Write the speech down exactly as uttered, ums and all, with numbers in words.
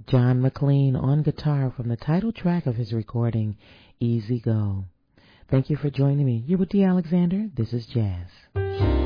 John McLean on guitar from the title track of his recording, Easy Go. Thank you for joining me. You're with Dee Alexander. This is Jazz.